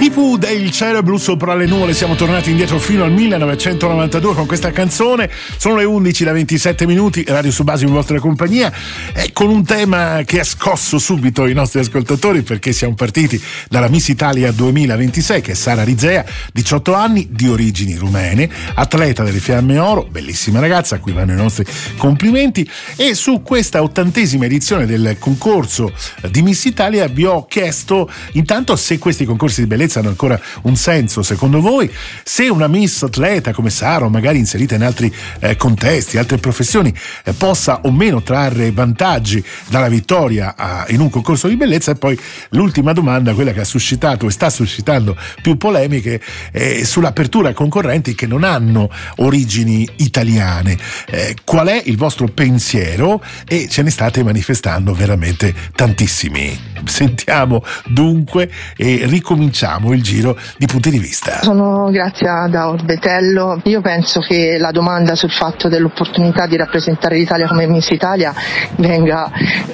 Pipù del cielo blu sopra le nuvole, siamo tornati indietro fino al 1992 con questa canzone. Sono le 11:27, Radio Subasi in vostra compagnia, con un tema che ha scosso subito i nostri ascoltatori, perché siamo partiti dalla Miss Italia 2026, che è Sara Rizea, 18 anni, di origini rumene, atleta delle Fiamme Oro, bellissima ragazza, a cui vanno i nostri complimenti. E su questa 80ª edizione del concorso di Miss Italia vi ho chiesto intanto se questi concorsi di bellezza hanno ancora un senso secondo voi, se una Miss atleta come Sara, o magari inserita in altri contesti, altre professioni, possa o meno trarre vantaggi dalla vittoria in un concorso di bellezza. E poi l'ultima domanda, quella che ha suscitato e sta suscitando più polemiche, sull'apertura a concorrenti che non hanno origini italiane. Qual è il vostro pensiero? E ce ne state manifestando veramente tantissimi. Sentiamo dunque e ricominciamo il giro di punti di vista. Sono Grazia da Orbetello. Io penso che la domanda sul fatto dell'opportunità di rappresentare l'Italia come Miss Italia venga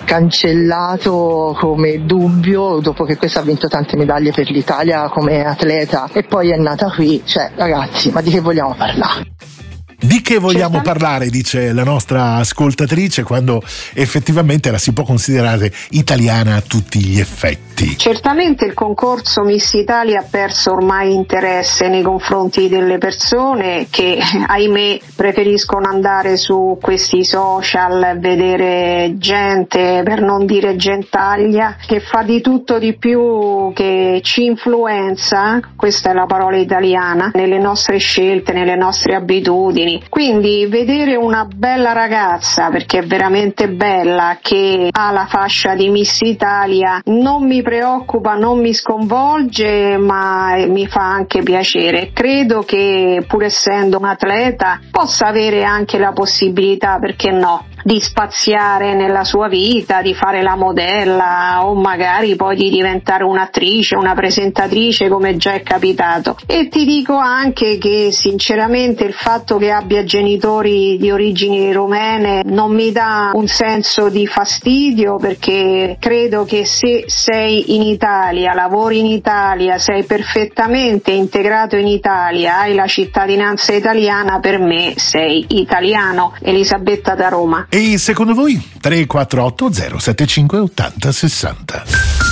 cancellato come dubbio, dopo che questa ha vinto tante medaglie per l'Italia come atleta e poi è nata qui. Cioè, ragazzi, ma di che vogliamo parlare? Di che vogliamo parlare, dice la nostra ascoltatrice, quando effettivamente la si può considerare italiana a tutti gli effetti. Certamente il concorso Miss Italia ha perso ormai interesse nei confronti delle persone che, ahimè, preferiscono andare su questi social, vedere gente, per non dire gentaglia, che fa di tutto di più, che ci influenza, questa è la parola italiana, nelle nostre scelte, nelle nostre abitudini. Quindi vedere una bella ragazza, perché è veramente bella, che ha la fascia di Miss Italia, non mi preoccupa, non mi sconvolge, ma mi fa anche piacere. Credo che, pur essendo un atleta, possa avere anche la possibilità, perché no, di spaziare nella sua vita, di fare la modella o magari poi di diventare un'attrice, una presentatrice, come già è capitato. E ti dico anche che sinceramente il fatto che abbia genitori di origini rumene non mi dà un senso di fastidio, perché credo che se sei in Italia, lavori in Italia, sei perfettamente integrato in Italia, hai la cittadinanza italiana, per me sei italiano. Elisabetta da Roma. E secondo voi? 348 075 80 60.